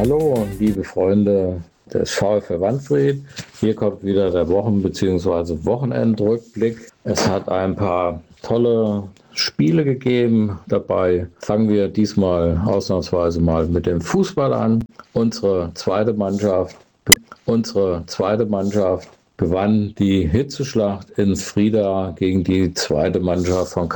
Hallo, liebe Freunde des VfL Wandfried. Hier kommt wieder der bzw. Wochenendrückblick. Es hat ein paar tolle Spiele gegeben. Dabei fangen wir diesmal ausnahmsweise mal mit dem Fußball an. Unsere zweite Mannschaft gewann die Hitzeschlacht in Frieda gegen die zweite Mannschaft von